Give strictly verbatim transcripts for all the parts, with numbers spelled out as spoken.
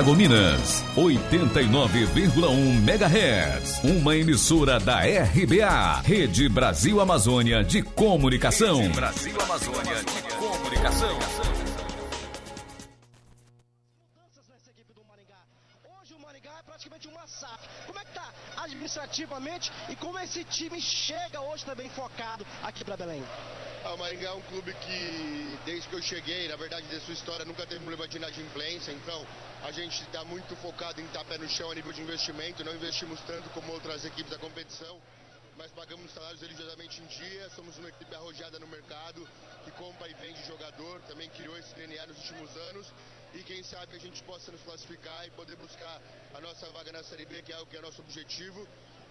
Paragominas, oitenta e nove vírgula um megahertz. Uma emissora da R B A, Rede Brasil Amazônia de Comunicação. Rede Brasil Amazônia de Comunicação. Mudanças nessa equipe do Maringá. Hoje o Maringá é praticamente uma S A F. Como é que tá administrativamente e como esse time chega hoje também focado aqui para Belém? Ah, o Maringá é um clube que, desde que eu cheguei, na verdade, de sua história, nunca teve problema de inadimplência. Então, a gente está muito focado em estar pé no chão a nível de investimento. Não investimos tanto como outras equipes da competição, mas pagamos salários religiosamente em dia. Somos uma equipe arrojada no mercado, que compra e vende jogador. Também criou esse D N A nos últimos anos. E quem sabe a gente possa nos classificar e poder buscar a nossa vaga na Série B, que é o que é nosso objetivo.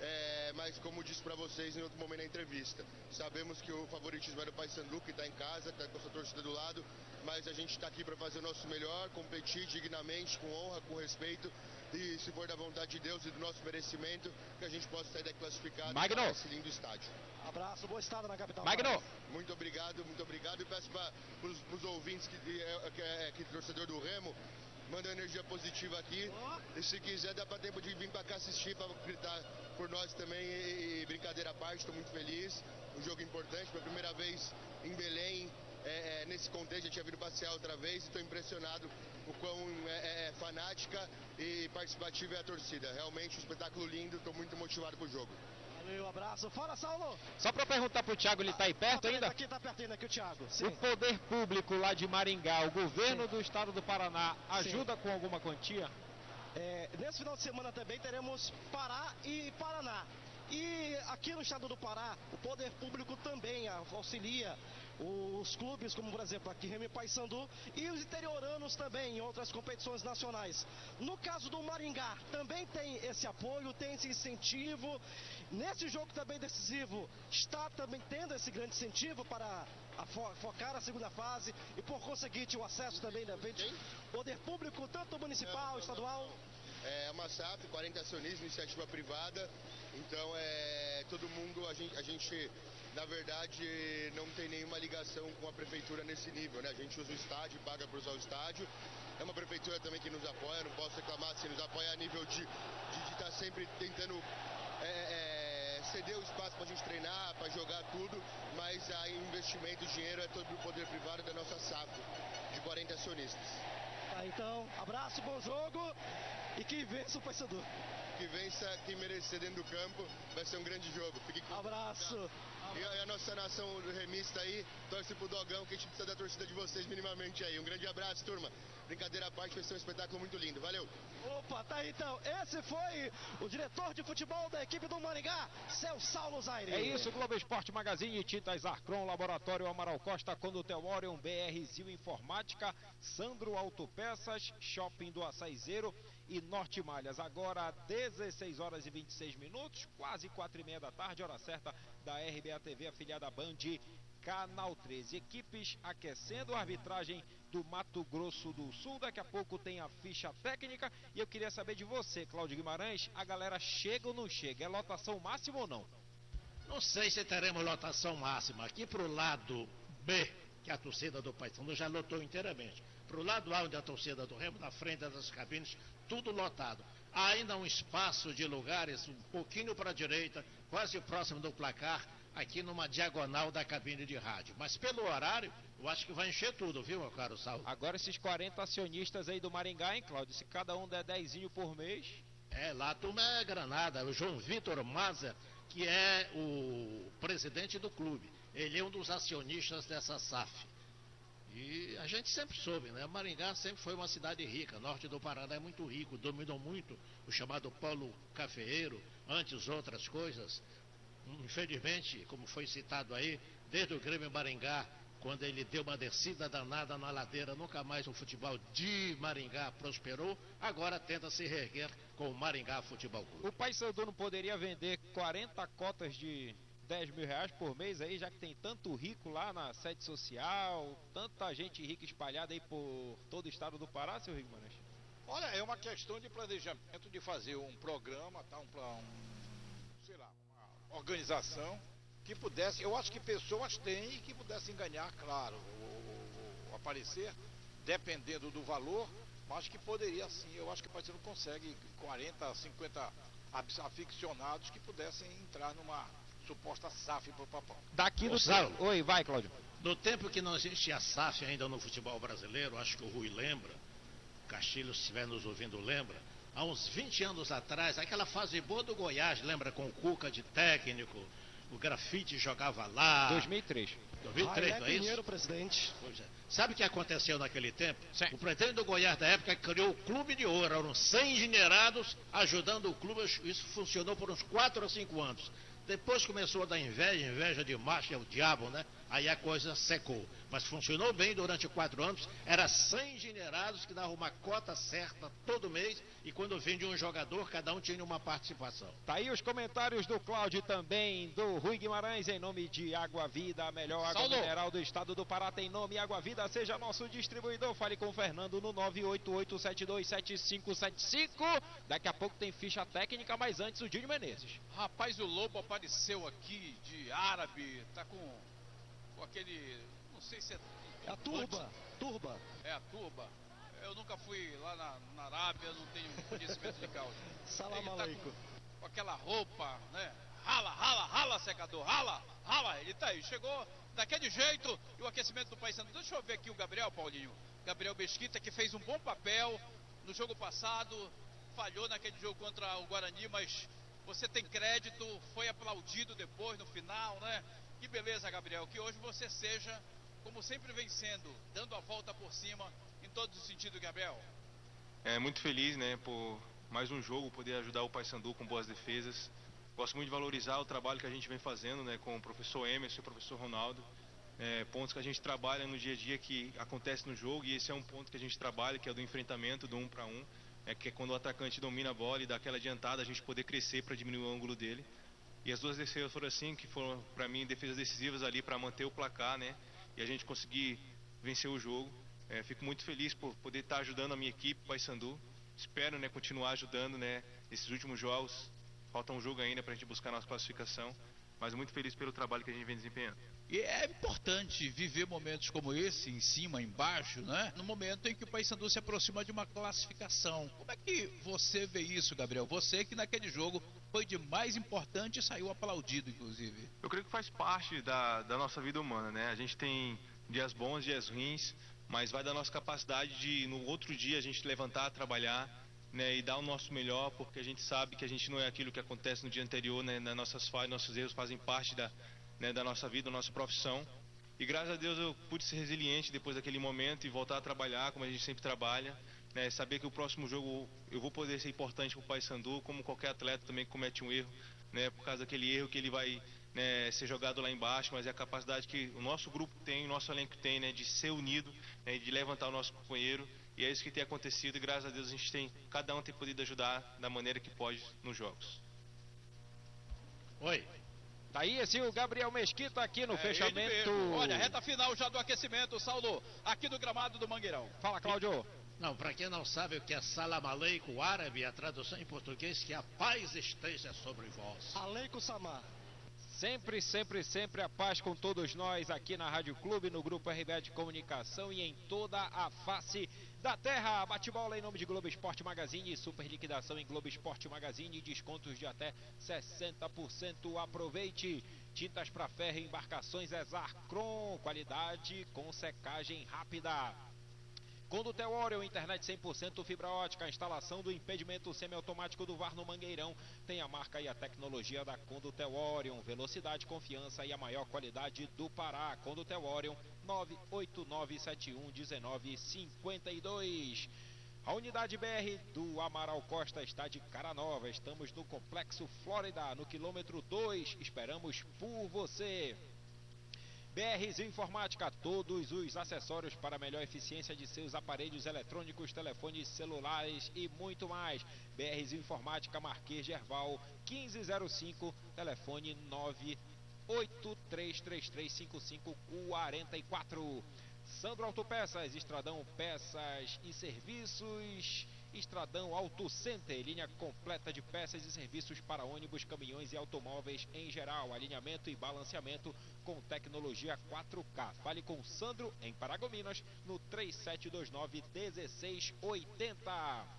É, mas como disse para vocês em outro momento na entrevista, sabemos que o favoritismo é do Paysandu, que está em casa, está com a sua torcida do lado, mas a gente está aqui para fazer o nosso melhor, competir dignamente, com honra, com respeito, e se for da vontade de Deus e do nosso merecimento, que a gente possa sair daqui classificado nesse lindo estádio. Abraço, boa estada na capital. Magno. Muito obrigado, muito obrigado, e peço para os ouvintes que, que, é, que, é, que é torcedor do Remo, manda energia positiva aqui, e se quiser dá para tempo de vir para cá assistir, para gritar por nós também, e, e brincadeira à parte, estou muito feliz, um jogo importante, pela primeira vez em Belém, é, é, nesse contexto, já tinha vindo passear outra vez, estou impressionado o quão é, é, fanática e participativa é a torcida, realmente um espetáculo lindo, estou muito motivado pro jogo. Valeu, abraço. Fala, Saulo. Só para perguntar pro Thiago, ele tá aí perto tá, ainda? Aqui, tá pertinho aqui o Thiago. Sim. O poder público lá de Maringá, o governo Sim. do estado do Paraná, ajuda Sim. com alguma quantia? É, nesse final de semana também teremos Pará e Paraná. E aqui no estado do Pará, o poder público também auxilia os clubes, como por exemplo aqui Remo e Paysandu, e os interioranos também em outras competições nacionais. No caso do Maringá, também tem esse apoio, tem esse incentivo. Nesse jogo também decisivo, está também tendo esse grande incentivo para a fo focar a segunda fase e por conseguinte o acesso também da poder público, tanto municipal, estadual. É uma S A F, quarenta acionistas, iniciativa privada, então é todo mundo, a gente, a gente na verdade não tem nenhuma ligação com a prefeitura nesse nível, né? A gente usa o estádio, paga para usar o estádio, é uma prefeitura também que nos apoia, não posso reclamar, se nos apoia a nível de estar tá sempre tentando é, é, ceder o espaço para a gente treinar, para jogar tudo, mas a investimento, o dinheiro é todo do poder privado da nossa S A F, de quarenta acionistas. Tá, então, abraço, bom jogo e que vença o Paysandu. Que vença quem merecer dentro do campo, vai ser um grande jogo. Fique com... Abraço. E a, a nossa nação remista aí, torce pro Dogão, que a gente precisa da torcida de vocês minimamente aí. Um grande abraço, turma. Brincadeira à parte, vai ser um espetáculo muito lindo. Valeu. Opa, tá aí então. Esse foi o diretor de futebol da equipe do Maringá, Seu Saulo Zaire. É isso, Globo Esporte Magazine, Tintas Arcron, Laboratório Amaral Costa, Condutel Orion, B R Zil Informática, Sandro Autopeças, Shopping do Açaizeiro e Norte Malhas. Agora dezesseis horas e vinte e seis minutos, quase quatro e meia da tarde, hora certa da R B A T V, afiliada Band, Canal treze. Equipes aquecendo, a arbitragem do Mato Grosso do Sul. Daqui a pouco tem a ficha técnica. E eu queria saber de você, Cláudio Guimarães, a galera chega ou não chega? É lotação máxima ou não? Não sei se teremos lotação máxima. Aqui pro lado B, que é a torcida do Paysandu já lotou inteiramente. Pro lado A, onde é a torcida do Remo, na frente das cabines, tudo lotado. Há ainda um espaço de lugares um pouquinho para a direita, quase próximo do placar, aqui numa diagonal da cabine de rádio. Mas pelo horário, eu acho que vai encher tudo, viu, meu caro Saulo? Agora esses quarenta acionistas aí do Maringá, hein, Cláudio? Se cada um der dezinho por mês... É, lá a turma é granada. O João Vitor Maza, que é o presidente do clube. Ele é um dos acionistas dessa S A F. E a gente sempre soube, né? Maringá sempre foi uma cidade rica. Norte do Paraná é muito rico, dominou muito o chamado polo cafeeiro, antes outras coisas. Infelizmente, como foi citado aí, desde o Grêmio Maringá, quando ele deu uma descida danada na ladeira, nunca mais o futebol de Maringá prosperou. Agora tenta se reerguer com o Maringá Futebol Clube. O Paysandu não poderia vender quarenta cotas de dez mil reais por mês aí, já que tem tanto rico lá na sede social, tanta gente rica espalhada aí por todo o estado do Pará, seu Rigmanes? Olha, é uma questão de planejamento, de fazer um programa, tá? um, um, sei lá, uma organização que pudesse, eu acho que pessoas têm e que pudessem ganhar, claro, o, o, o aparecer, dependendo do valor, Mas que poderia sim, eu acho que o Paysandu consegue quarenta, cinquenta aficionados que pudessem entrar numa suposta S A F para o Papão. Daqui do Saulo. Oi, vai, Cláudio. No tempo que não existia S A F ainda no futebol brasileiro, acho que o Rui lembra, Castilho, se estiver nos ouvindo, lembra, há uns vinte anos atrás, aquela fase boa do Goiás, lembra, com o Cuca de técnico, o Grafite jogava lá. dois mil e três. dois mil e três, Railé não é isso? Pinheiro, presidente. Pois é. Sabe o que aconteceu naquele tempo? Sim. O presidente do Goiás da época criou o Clube de Ouro, eram cem engenheirados ajudando o clube, isso funcionou por uns quatro ou cinco anos. Depois começou a dar inveja, inveja de macho, é o diabo, né? Aí a coisa secou. Mas funcionou bem durante quatro anos. Era cem engenheirados que davam uma cota certa todo mês. E quando vende um jogador, cada um tinha uma participação. Tá aí os comentários do Cláudio e também do Rui Guimarães, em nome de Água Vida, a melhor água Saulo. mineral do estado do Pará. Tem nome Água Vida, seja nosso distribuidor. Fale com o Fernando no nove oito oito sete dois sete cinco sete cinco. Daqui a pouco tem ficha técnica, mas antes o Dinho Menezes. Rapaz, o Lobo apareceu aqui de árabe, tá com, com aquele, não sei se é... É a turba, turba. É a turba. Eu nunca fui lá na, na Arábia, não tenho conhecimento de causa. Salam Ele tá aleikum. com, com aquela roupa, né? Rala, rala, rala, secador, rala, rala. Ele tá aí, chegou daquele jeito e o aquecimento do Paysandu. Deixa eu ver aqui o Gabriel, Paulinho. Gabriel Mesquita, que fez um bom papel no jogo passado, falhou naquele jogo contra o Guarani, mas você tem crédito, foi aplaudido depois, no final, né? Que beleza, Gabriel, que hoje você seja, como sempre vem sendo, dando a volta por cima, em todos os sentidos, Gabriel. É muito feliz, né, por mais um jogo poder ajudar o Paysandu com boas defesas. Gosto muito de valorizar o trabalho que a gente vem fazendo, né, com o professor Emerson e o professor Ronaldo. É, pontos que a gente trabalha no dia a dia que acontece no jogo, e esse é um ponto que a gente trabalha, que é o do enfrentamento, do um para um. É que é quando o atacante domina a bola e dá aquela adiantada, a gente poder crescer para diminuir o ângulo dele. E as duas defesas foram assim, que foram para mim defesas decisivas ali para manter o placar, né? E a gente conseguir vencer o jogo. É, fico muito feliz por poder estar ajudando a minha equipe, Paysandu. Espero, né, continuar ajudando, né, nesses últimos jogos. Falta um jogo ainda para a gente buscar a nossa classificação. Mas muito feliz pelo trabalho que a gente vem desempenhando. E é importante viver momentos como esse, em cima, embaixo, né? No momento em que o Paysandu se aproxima de uma classificação. Como é que você vê isso, Gabriel? Você que naquele jogo foi de mais importante e saiu aplaudido, inclusive. Eu creio que faz parte da, da nossa vida humana, né? A gente tem dias bons, dias ruins, mas vai da nossa capacidade de, no outro dia, a gente levantar, trabalhar, né, e dar o nosso melhor, porque a gente sabe que a gente não é aquilo que acontece no dia anterior, né? Nas nossas falhas, nossos erros fazem parte da, né, da nossa vida, da nossa profissão. E graças a Deus eu pude ser resiliente depois daquele momento e voltar a trabalhar como a gente sempre trabalha, né, saber que o próximo jogo eu vou poder ser importante para o Paysandu, como qualquer atleta também que comete um erro, né, por causa daquele erro que ele vai, né, ser jogado lá embaixo, mas é a capacidade que o nosso grupo tem, o nosso elenco tem, né, de ser unido, né, de levantar o nosso companheiro. E é isso que tem acontecido e graças a Deus a gente tem, cada um tem podido ajudar da maneira que pode nos jogos. Oi. Tá aí esse o Gabriel Mesquita aqui no É fechamento. ele mesmo. Olha, reta final já do aquecimento, Saulo, aqui do gramado do Mangueirão. Fala, Cláudio. Não, para quem não sabe o que é salam aleikum árabe, a tradução em português que a paz esteja sobre vós. Aleikum Samar. Sempre, sempre, sempre a paz com todos nós aqui na Rádio Clube, no Grupo R B A de Comunicação e em toda a face da terra. Bate-bola em nome de Globo Esporte Magazine, super liquidação em Globo Esporte Magazine, descontos de até sessenta por cento. Aproveite. Tintas para ferro e embarcações é Zarcron, qualidade com secagem rápida. Condutel Orion, internet cem por cento fibra ótica, a instalação do impedimento semiautomático do V A R no Mangueirão. Tem a marca e a tecnologia da Condutel Orion, velocidade, confiança e a maior qualidade do Pará. Condutel Orion, nove oito nove sete um um nove cinco dois. A unidade B R do Amaral Costa está de cara nova. Estamos no Complexo Flórida, no quilômetro dois. Esperamos por você. B R Z Informática, todos os acessórios para a melhor eficiência de seus aparelhos eletrônicos, telefones celulares e muito mais. B R Z Informática, Marquês de Herval, quinze zero cinco, telefone nove oito três três três cinco cinco quatro quatro. Sandro Autopeças, Estradão Peças e Serviços. Estradão Auto Center, linha completa de peças e serviços para ônibus, caminhões e automóveis em geral, alinhamento e balanceamento com tecnologia quatro K. Fale com Sandro em Paragominas no três sete dois nove, um seis oito zero.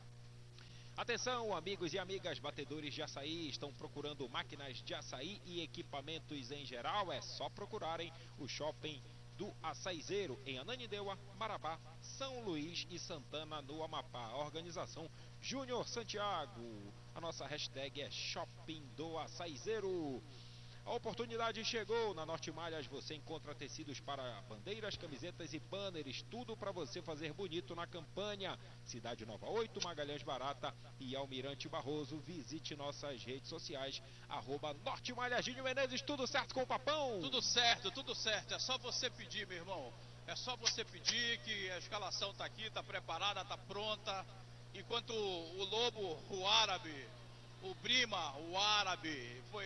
Atenção, amigos e amigas batedores de açaí, estão procurando máquinas de açaí e equipamentos em geral? É só procurarem o Shopping do Açaizeiro em Ananindeua, Marabá, São Luís e Santana, no Amapá. A organização Júnior Santiago. A nossa hashtag é Shopping do Açaizeiro. A oportunidade chegou. Na Norte Malhas você encontra tecidos para bandeiras, camisetas e banners, tudo para você fazer bonito na campanha. Cidade Nova oito, Magalhães Barata e Almirante Barroso. Visite nossas redes sociais, arroba Norte Malhas. Ginho Menezes, tudo certo com o Papão? Tudo certo, tudo certo. É só você pedir, meu irmão. É só você pedir, que a escalação tá aqui, tá preparada, tá pronta. Enquanto o Lobo, o Árabe, o Brima, o Árabe, foi...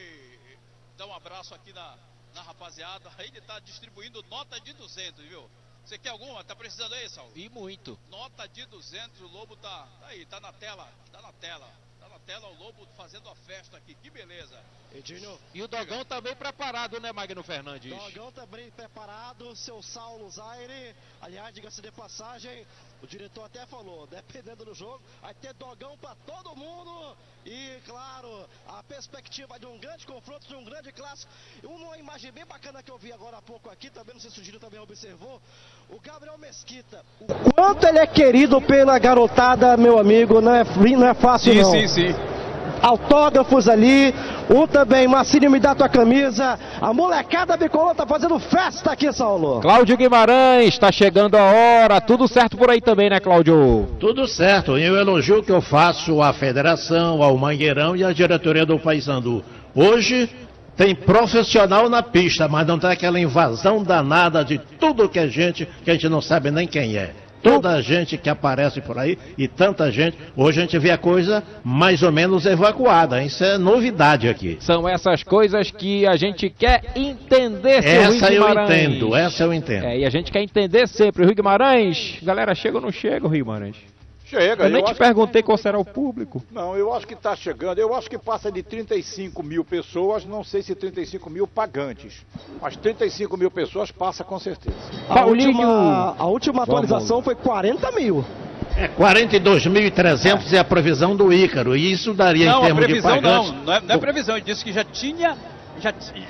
Dá um abraço aqui na, na rapaziada. Aí ele tá distribuindo nota de duzentos, viu? Você quer alguma? Tá precisando aí, Saulo? E muito. Nota de duzentos, o Lobo tá, tá aí, tá na tela, tá na tela. Tá na tela o Lobo fazendo a festa aqui, que beleza. Edinho. E o Dogão Diga. Tá bem preparado, né, Magno Fernandes? Dogão tá bem preparado, seu Saulo Zaire. Aliás, diga-se de passagem, o diretor até falou, dependendo do jogo, vai ter Dogão pra todo mundo. E, claro, a perspectiva de um grande confronto, de um grande clássico. Uma imagem bem bacana que eu vi agora há pouco aqui, também, não sei se o Gino também observou, o Gabriel Mesquita. O quanto ele é querido pela garotada, meu amigo, não é, não é fácil sim, não. Sim, sim, sim. Autógrafos ali, um também, Marcinho, me dá tua camisa. A molecada bicolor tá fazendo festa aqui, Saulo. Cláudio Guimarães, tá chegando a hora, tudo certo por aí também, né, Cláudio? Tudo certo, e o elogio que eu faço à federação, ao Mangueirão e à diretoria do Paysandu. Hoje tem profissional na pista, mas não tem aquela invasão danada de tudo que a gente, que a gente não sabe nem quem é. Toda a gente que aparece por aí, e tanta gente, hoje a gente vê a coisa mais ou menos evacuada, isso é novidade aqui. São essas coisas que a gente quer entender, seu Rui Guimarães. Essa eu entendo, essa eu entendo. É, e a gente quer entender sempre, Rui Guimarães. Galera, chega ou não chega, Rui Guimarães? Chega. Eu nem eu te perguntei que... qual será o público. Não, eu acho que está chegando, eu acho que passa de trinta e cinco mil pessoas, não sei se trinta e cinco mil pagantes, mas trinta e cinco mil pessoas passa com certeza. A Paulinho, última, a última atualização Vamos. foi quarenta mil. É, quarenta e dois mil e trezentos é. é a previsão do Ícaro, e isso daria não, em termos de pagantes... Não, não, não é, não é previsão, ele disse que já tinha... Já,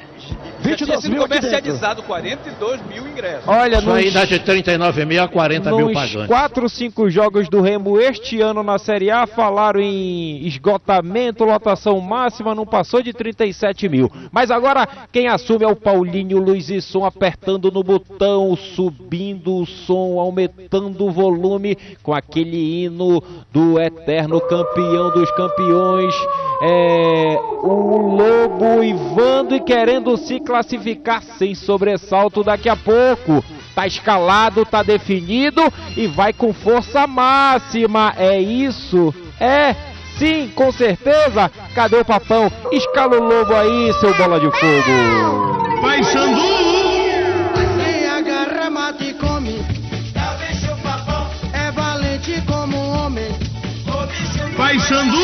já tinha sido comercializado quarenta e dois mil ingressos. Olha, isso aí dá de trinta e nove mil a quarenta mil pagantes. Nos quatro, cinco jogos do Remo este ano na Série A, falaram em esgotamento, lotação máxima, não passou de trinta e sete mil. Mas agora quem assume é o Paulinho Luizisson, apertando no botão, subindo o som, aumentando o volume, com aquele hino do eterno campeão dos campeões. É, o Lobo ivando e querendo se classificar sem sobressalto daqui a pouco. Tá escalado, tá definido e vai com força máxima. É isso? É, sim, com certeza. Cadê o Papão? Escala o Lobo aí, seu bola de fogo. Paysandu! Quem agarra, mata e come. Talvez seu Papão é valente como um homem. Paysandu!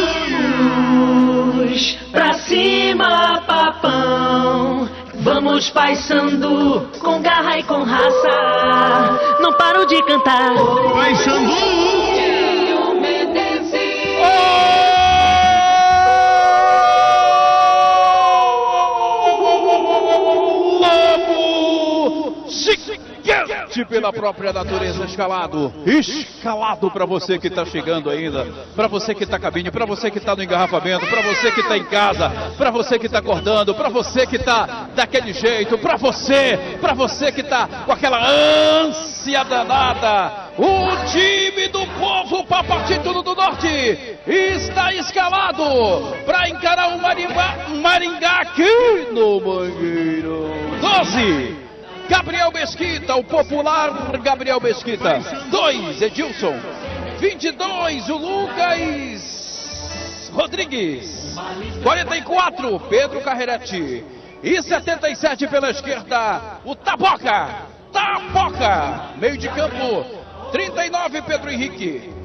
Vamos pra cima, Papão. Vamos, Paysandu, com garra e com raça. Não paro de cantar. Paysandu! Pela própria natureza, escalado, escalado para você que está chegando ainda, para você que está cabine, para você que está no engarrafamento, para você que está em casa, para você que está acordando, para você que está daquele jeito, para você, para você que está com aquela ânsia danada. O time do povo Papatito do Norte está escalado para encarar o Maringá, Maringá aqui no Mangueirão. doze. Gabriel Mesquita, o popular Gabriel Mesquita. dois, Edilson. vinte e dois, o Lucas Rodrigues. quarenta e quatro, Pedro Carreretti. E setenta e sete pela esquerda, o Taboca. Taboca. Meio de campo, trinta e nove, Pedro Henrique.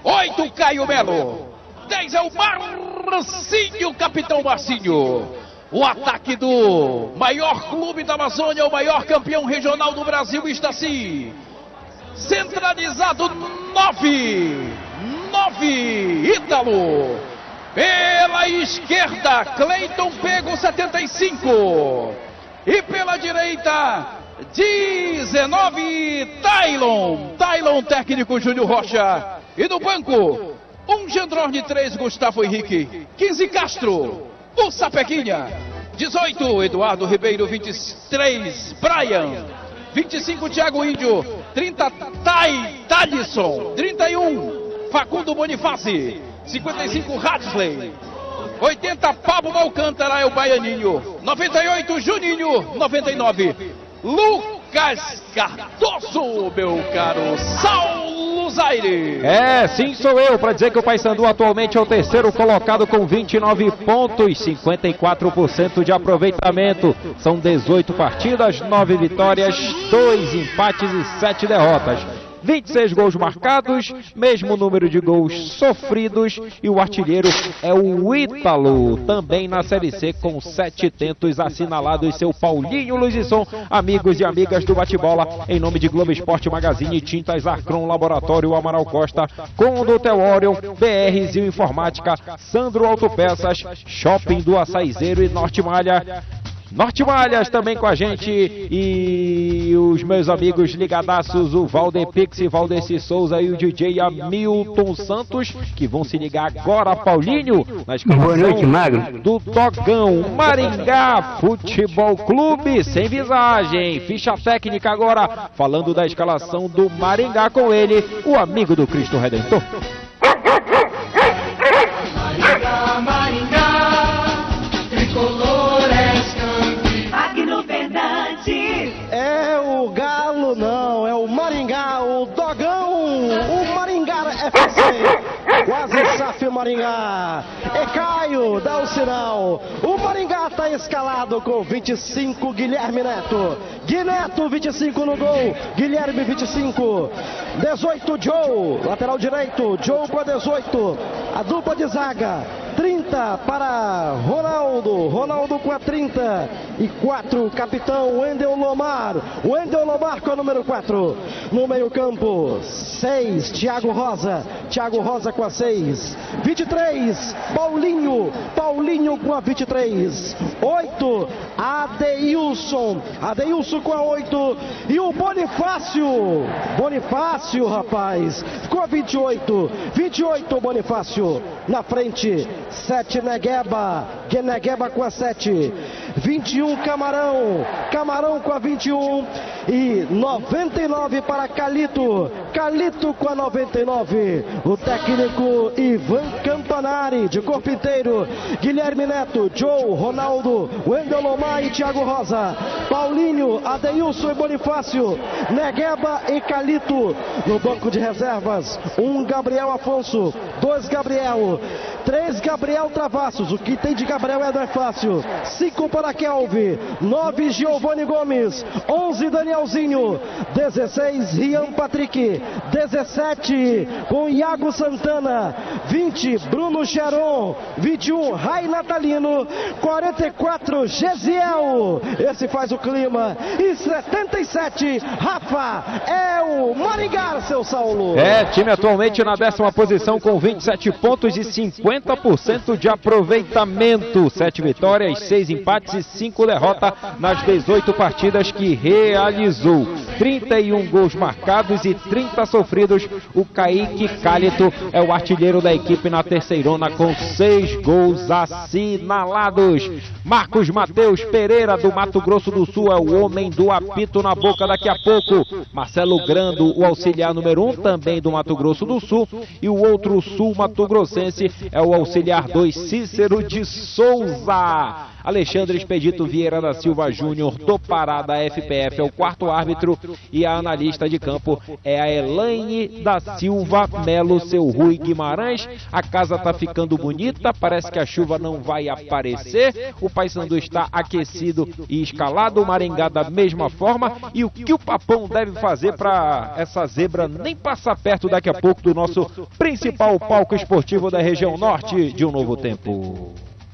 oito, Caio Melo. dez é o Marcinho, capitão Marcinho. O ataque do maior clube da Amazônia, o maior campeão regional do Brasil, está assim. Centralizado, nove. nove, Ítalo. Pela esquerda, Cleiton Pego, setenta e cinco. E pela direita, dezenove, Tailon. Tailon, técnico Júnior Rocha. E no banco, um Gendrone, três, Gustavo Henrique. quinze, Castro. O Sapequinha. dezoito, Eduardo Ribeiro. vinte e três, Brian. vinte e cinco, Thiago Índio. trinta, Tai, Thalisson. trinta e um, Facundo Boniface. cinquenta e cinco, Hadley. oitenta, Pablo Alcântara, é o Baianinho. noventa e oito, Juninho. noventa e nove, Lucas Cardoso, meu caro Saulo Zaire. É, sim, sou eu, para dizer que o Paysandu atualmente é o terceiro colocado com vinte e nove pontos, cinquenta e quatro por cento de aproveitamento. São dezoito partidas, nove vitórias, dois empates e sete derrotas. vinte e seis gols marcados, mesmo número de gols sofridos, e o artilheiro é o Ítalo, também na Série C com sete tentos assinalados, seu Paulinho Luizisson. Amigos e amigas do bate-bola, em nome de Globo Esporte Magazine, Tintas Arcron, Laboratório Amaral Costa, Condutel Orion, B R Zil Informática, Sandro Autopeças, Shopping do Açaizeiro e Norte Malha. Norte Malhas também com a gente, e os meus amigos ligadaços, o Valder Pix, Valdeci Souza e o D J Hamilton Santos, que vão se ligar agora, Paulinho, na escalação. Boa noite, Magro. Do Dogão. Maringá Futebol Clube, sem visagem, ficha técnica agora, falando da escalação do Maringá com ele, o amigo do Cristo Redentor. Maringá, Maringá, tricolor é É o Galo, não, é o Maringá, o Dogão, o Maringá F C, quase S A F Maringá. É Caio, dá o sinal. O Maringá está escalado com vinte e cinco, Guilherme Neto. Gui Neto, vinte e cinco no gol, Guilherme, vinte e cinco. dezoito, Joe, lateral direito, Joe com a dezoito. A dupla de zaga, trinta para Ronaldo, Ronaldo com a trinta e quatro, capitão Wendel Lomar, Wendel Lomar com a número quatro. No meio campo, seis, Thiago Rosa, Thiago Rosa com a seis. vinte e três, Paulinho, Paulinho com a vinte e três. oito, Adeilson, Adeilson com a oito. E o Bonifácio, Bonifácio, rapaz, com a vinte e oito. vinte e oito, Bonifácio. Na frente, sete, Negueba, que Negueba com a sete. vinte e um, Camarão, Camarão com a vinte e um. E noventa e nove para Calito, Calito com a noventa e nove. O técnico Ivan Campanari, de corpo inteiro. Guilherme Neto, Joe, Ronaldo, Wendel Lomar e Thiago Rosa. Paulinho, Adeilson e Bonifácio. Negueba e Calito. No banco de reservas, um Gabriel Afonso, dois Gabriel, três Gabriel Travassos. O que tem de Gabriel é não é fácil. cinco para Kelvin, nove Giovanni Gomes, onze Danielzinho, dezesseis Rian Patrick, dezessete com Iago Santana, vinte Bruno Cheron, vinte e um Rai Natalino, quarenta e quatro Gesiel, esse faz o clima, e setenta e sete Rafa, é o Maringá, seu Saulo. É, time atualmente na décima posição com vinte e sete pontos e cinquenta por cento de aproveitamento, sete vitórias, seis empates e cinco derrotas nas dezoito partidas que realizou. trinta e um gols marcados e trinta sofridos. O Kaique Calito é o artilheiro da equipe na terceirona com seis gols assinalados. Marcos Mateus Pereira do Mato Grosso do Sul é o homem do apito na boca daqui a pouco. Marcelo Grando, o auxiliar número um, também do Mato Grosso do Sul. E o outro sul-mato-grossense é o auxiliar dois, Cícero de Souza. Alexandre Expedito Vieira da Silva Júnior, do Pará, da F P F, é o quarto árbitro, e a analista de campo é a Elaine da Silva Melo, seu Rui Guimarães. A casa tá ficando bonita, parece que a chuva não vai aparecer, o Paysandu está aquecido e escalado, o Maringá da mesma forma, e o que o Papão deve fazer para essa zebra nem passar perto daqui a pouco do nosso principal palco esportivo da região norte de Um Novo Tempo.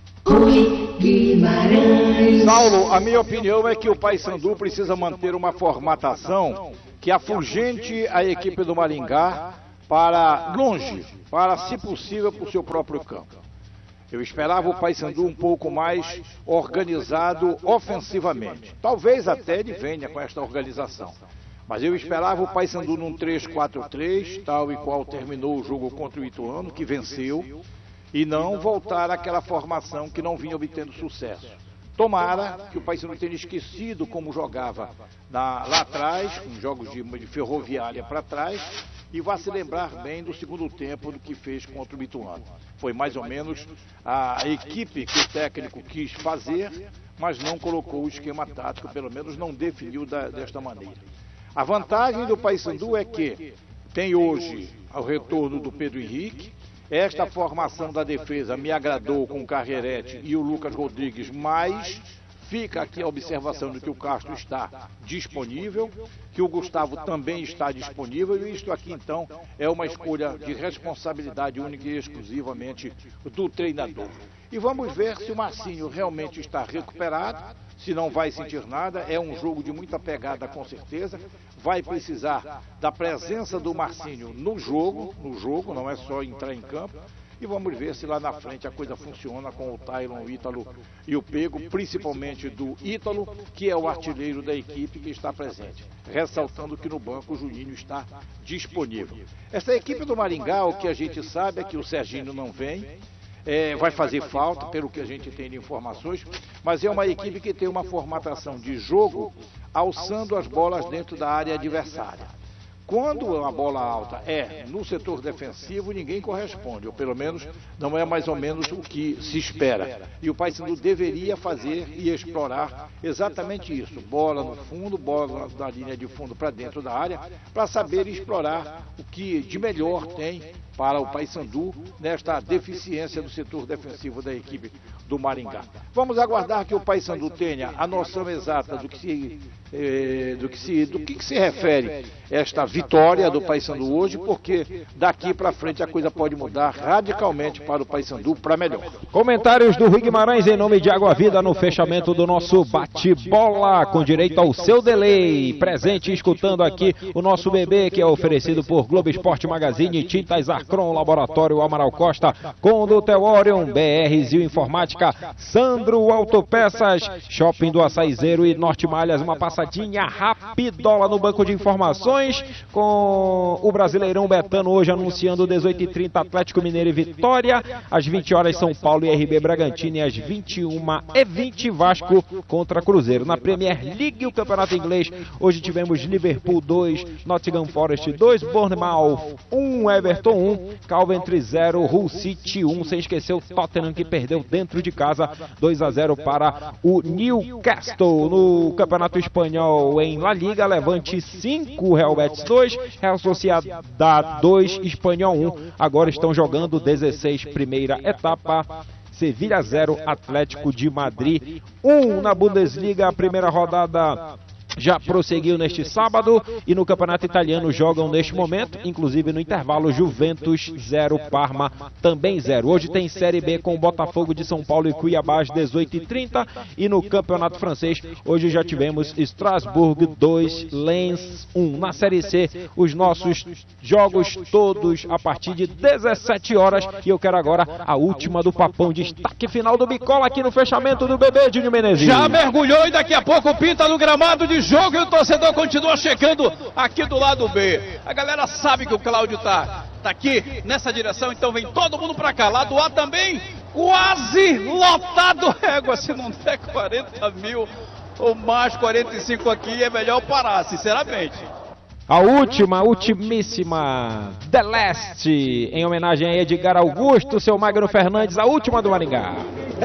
Rui Guimarães. Saulo, a minha opinião é que o Paysandu precisa manter uma formatação que afugente a equipe do Maringá para longe, para, se possível, para o seu próprio campo. Eu esperava o Paysandu um pouco mais organizado ofensivamente. Talvez até ele venha com esta organização. Mas eu esperava o Paysandu num três quatro três, tal e qual terminou o jogo contra o Ituano, que venceu, e não voltar àquela formação que não vinha obtendo sucesso. Tomara que o Paysandu tenha esquecido como jogava na, lá atrás, com jogos de, de ferroviária para trás, e vá se lembrar bem do segundo tempo do que fez contra o Ituano. Foi mais ou menos a equipe que o técnico quis fazer, mas não colocou o esquema tático, pelo menos não definiu da, desta maneira. A vantagem do Paysandu é que tem hoje o retorno do Pedro Henrique. Esta formação da defesa me agradou com o Carrerete e o Lucas Rodrigues, mas fica aqui a observação de que o Castro está disponível, que o Gustavo também está disponível, e isto aqui então é uma escolha de responsabilidade única e exclusivamente do treinador. E vamos ver se o Marcinho realmente está recuperado, se não vai sentir nada. É um jogo de muita pegada, com certeza. Vai precisar da presença do Marcinho no jogo, no jogo, não é só entrar em campo. E vamos ver se lá na frente a coisa funciona com o Taylon, o Ítalo e o Pego, principalmente do Ítalo, que é o artilheiro da equipe que está presente. Ressaltando que no banco o Juninho está disponível. Essa equipe do Maringá, o que a gente sabe é que o Serginho não vem. É, vai fazer falta, pelo que a gente tem de informações, mas é uma equipe que tem uma formatação de jogo alçando as bolas dentro da área adversária. Quando a bola alta é no setor defensivo, ninguém corresponde, ou pelo menos não é mais ou menos o que se espera. E o Paysandu deveria fazer e explorar exatamente isso. Bola no fundo, bola da linha de fundo para dentro da área, para saber explorar o que de melhor tem para o Paysandu nesta deficiência do setor defensivo da equipe do Maringá. Vamos aguardar que o Paysandu tenha a noção exata do que se, eh, do que se, do que se refere esta vitória do Paysandu hoje, porque daqui para frente a coisa pode mudar radicalmente para o Paysandu para melhor. Comentários do Rui Guimarães em nome de Água Vida no fechamento do nosso bate-bola, com direito ao seu delay. Presente escutando aqui o nosso bebê, que é oferecido por Globo Esporte Magazine, Tintas Arcron, Laboratório Amaral Costa, Condutel Orion, B R Zil Informática, Sandro Autopeças, Shopping do Açaizeiro e Norte Malhas. Uma passadinha rapidola no banco de informações, com o Brasileirão Betano hoje anunciando dezoito e trinta Atlético Mineiro e Vitória, às vinte horas São Paulo e R B Bragantino, e às vinte e uma e vinte Vasco contra Cruzeiro. Na Premier League, o campeonato inglês, hoje tivemos Liverpool dois, Nottingham Forest dois, Bournemouth um, Everton um, Coventry zero, Hull City um, sem esquecer o Tottenham, que perdeu dentro de casa dois a zero para o Newcastle. No campeonato espanhol, em La Liga, Levante cinco, Real Betis dois, Real Sociedad dois, Espanhol um. Agora estão jogando dezesseis, primeira etapa. Sevilha zero, Atlético de Madrid um. Na Bundesliga, a primeira rodada já prosseguiu neste sábado, e no campeonato italiano jogam neste momento, inclusive no intervalo, Juventus zero, Parma também zero. Hoje tem Série B com Botafogo de São Paulo e Cuiabá às dezoito e trinta, e no campeonato francês hoje já tivemos Strasbourg dois, Lens um. Na Série C, os nossos jogos todos a partir de dezessete horas, e eu quero agora a última do Papão, destaque final do Bicola aqui no fechamento do bebê Dinho Menezes. Já mergulhou e daqui a pouco pinta no gramado de jogo, e o torcedor continua chegando aqui do lado B. A galera sabe que o Cláudio tá, tá aqui nessa direção, então vem todo mundo pra cá. Lado A também quase lotado. Égua, se não der quarenta mil ou mais quarenta e cinco aqui, é melhor parar, sinceramente. A última, ultimíssima, The Last, em homenagem a Edgar Augusto, seu Magno Fernandes, a última do Maringá. É,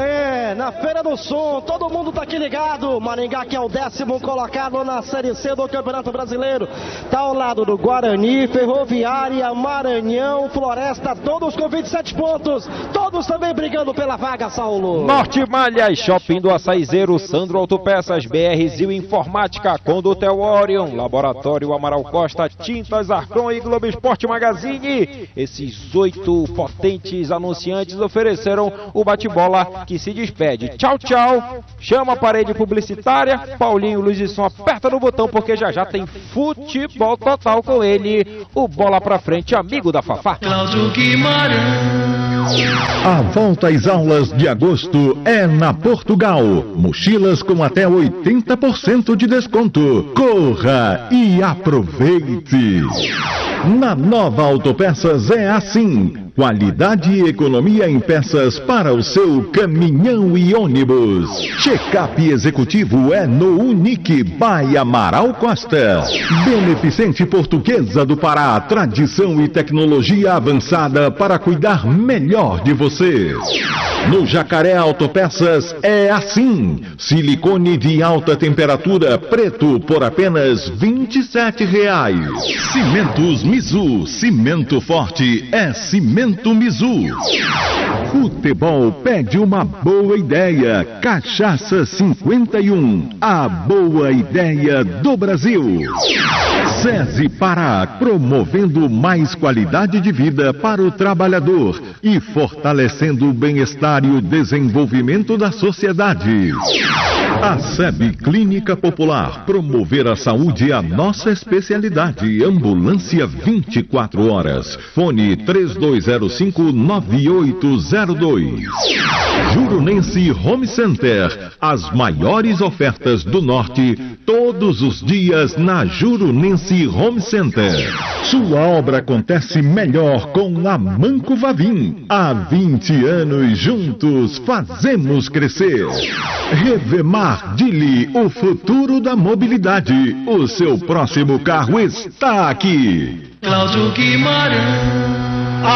É, na Feira do Som, todo mundo tá aqui ligado. Maringá, que é o décimo colocado na Série C do Campeonato Brasileiro. Tá ao lado do Guarani, Ferroviária, Maranhão, Floresta, todos com vinte e sete pontos. Todos também brigando pela vaga, Saulo. Norte Malhas, Shopping do Açaizeiro, Sandro Autopeças, B R Zil Informática, Condutel Orion, Laboratório Amaral Costa, Tintas Arcron e Globo Esporte Magazine. Esses oito potentes anunciantes ofereceram o bate-bola que se despede. Tchau, tchau. Chama a parede publicitária. Paulinho Luiz de Som aperta no botão porque já já tem futebol total com ele. O Bola Pra Frente, amigo da Fafá. Cláudio Guimarães. A volta às aulas de agosto é na Portugal. Mochilas com até oitenta por cento de desconto. Corra e aproveite. Na Nova Autopeças é assim. Qualidade e economia em peças para o seu caminhão e ônibus. Check-up executivo é no Unique by Amaral Costa. Beneficente Portuguesa do Pará, tradição e tecnologia avançada para cuidar melhor de você. No Jacaré Autopeças é assim. Silicone de alta temperatura preto por apenas vinte e sete reais. Cimentos Mizu, cimento forte é cimento Mizu. Futebol pede uma boa ideia. Cachaça cinquenta e um, a boa ideia do Brasil. SESI Pará, promovendo mais qualidade de vida para o trabalhador e fortalecendo o bem-estar e o desenvolvimento da sociedade. A SEB Clínica Popular, promover a saúde é a nossa especialidade. Ambulância vinte e quatro horas. Fone três dois zero cinco nove oito zero dois. Jurunense Home Center, as maiores ofertas do Norte, todos os dias na Jurunense Home Center. Sua obra acontece melhor com a Manco Vavim. Há vinte anos juntos fazemos crescer. Revemar Dili, o futuro da mobilidade. O seu próximo carro está aqui. Cláudio Guimarães.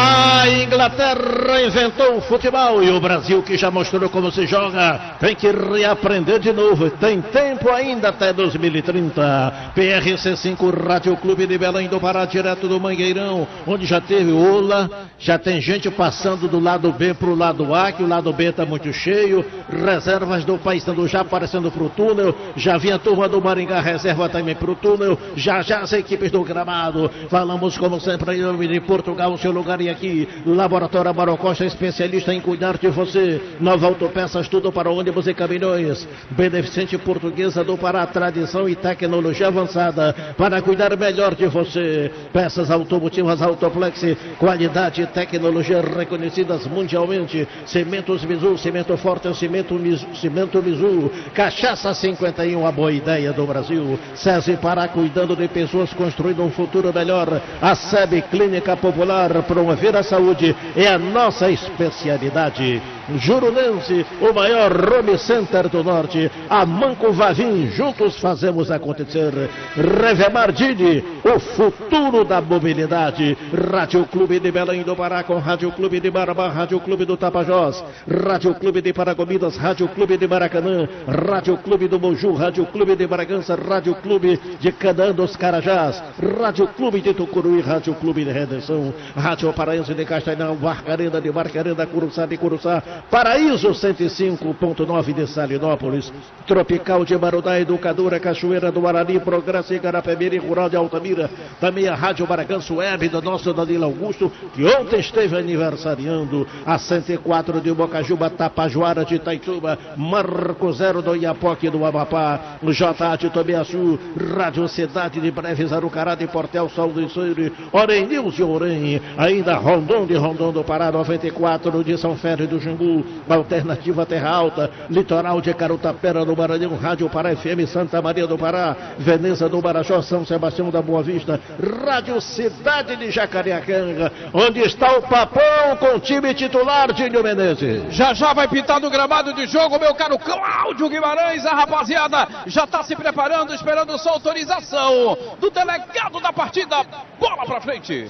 A Inglaterra inventou o futebol e o Brasil, que já mostrou como se joga, tem que reaprender de novo. Tem tempo ainda até dois mil e trinta. P R C cinco Rádio Clube de Belém do Pará, direto do Mangueirão, onde já teve ola, já tem gente passando do lado B para o lado A, que o lado B está muito cheio. Reservas do Paysandu já aparecendo para o túnel. Já vinha a turma do Maringá, reserva também para o túnel. Já já as equipes do gramado. Falamos como sempre em nome de Portugal, o seu lugar. E aqui, Laboratório Amaral Costa, especialista em cuidar de você. Nova Autopeças, tudo para ônibus e caminhões. Beneficente Portuguesa do Pará, tradição e tecnologia avançada para cuidar melhor de você. Peças automotivas Autoplex, qualidade e tecnologia reconhecidas mundialmente. Cimentos Mizu, cimento forte, cimento Mizu, cimento Mizu. Cachaça cinquenta e um, a boa ideia do Brasil. SESI Pará, cuidando de pessoas, construindo um futuro melhor. A SEB Clínica Popular, promover a saúde é a nossa especialidade. Jurunense, o maior home center do Norte. A Manco Vavim, juntos fazemos acontecer. Revemar Dini, o futuro da mobilidade. Rádio Clube de Belém do Pará com Rádio Clube de Marabá, Rádio Clube do Tapajós, Rádio Clube de Paragominas, Rádio Clube de Maracanã, Rádio Clube do Moju, Rádio Clube de Bragança, Rádio Clube de Canaã dos Carajás, Rádio Clube de Tucuruí, Rádio Clube de Redenção, Rádio Paraense de Castanhal, Barcarena de Barcarena, Curuçá de Curuçá, Paraíso cento e cinco ponto nove de Salinópolis, Tropical de Marudá, Educadora, Cachoeira do Arari, Progresso, Igarapé-Miri, Rural de Altamira, também a Rádio Bragança Web do nosso Danilo Augusto, que ontem esteve aniversariando, a cento e quatro de Bocajuba, Tapajoara de Itaituba, Marco Zero do Iapoque do Amapá, J A de Tobiaçu, Rádio Cidade de Breves, Arucará de Portel, Sol do Sul, Orem News de Orem, ainda Rondon de Rondon do Pará, noventa e quatro de São Félix do Jumbu, Alternativa Terra Alta, Litoral de Carutapera do Maranhão, Rádio Pará F M Santa Maria do Pará, Veneza do Marajó, São Sebastião da Boa Vista, Rádio Cidade de Jacareacanga, onde está o Papão com o time titular de Dinho Menezes. Já já vai pintar no gramado de jogo, meu caro Cláudio Guimarães. A rapaziada já está se preparando, esperando sua autorização do delegado da partida. Bola pra frente.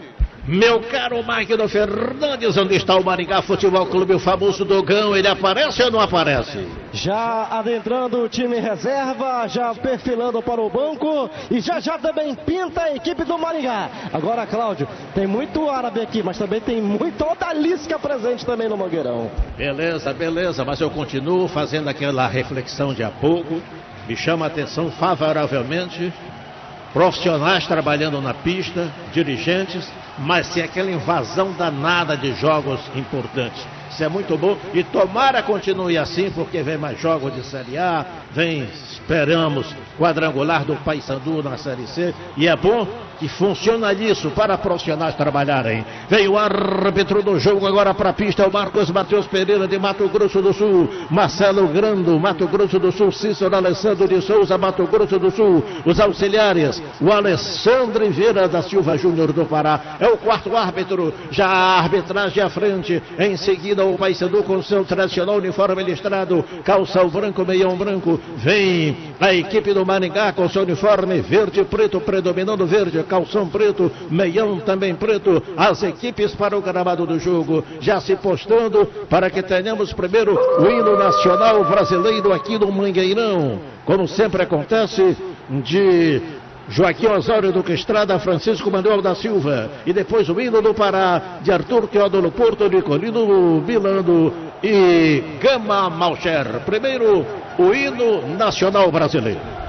Meu caro Magno Fernandes, onde está o Maringá Futebol Clube, o famoso Dogão, ele aparece ou não aparece? Já adentrando o time reserva, já perfilando para o banco e já já também pinta a equipe do Maringá. Agora, Cláudio, tem muito árabe aqui, mas também tem muita odalisca presente também no Mangueirão. Beleza, beleza, mas eu continuo fazendo aquela reflexão de há pouco, me chama a atenção favoravelmente. Profissionais trabalhando na pista, dirigentes, mas sem aquela invasão danada de jogos importantes. Isso é muito bom e tomara continue assim, porque vem mais jogos de Série A, vem, esperamos, quadrangular do Paysandu na Série C, e é bom que funciona isso para profissionais trabalharem. Vem o árbitro do jogo agora para a pista, o Marcos Matheus Pereira de Mato Grosso do Sul, Marcelo Grando, Mato Grosso do Sul, Cícero Alessandro de Souza, Mato Grosso do Sul, os auxiliares, o Alessandro Vieira da Silva Júnior do Pará, é o quarto árbitro, já a arbitragem à frente, em seguida o Paysandu com seu tradicional uniforme listrado, calção branco, meião branco, vem a equipe do Maringá com seu uniforme verde e preto, predominando verde, calção preto, meião também preto, as equipes para o gramado do jogo, já se postando para que tenhamos primeiro o hino nacional brasileiro aqui no Mangueirão, como sempre acontece, de Joaquim Osório do Estrada, Francisco Manuel da Silva, e depois o hino do Pará, de Arthur Teódolo Porto, Nicolino Milando e Gama Malcher. Primeiro, o hino nacional brasileiro.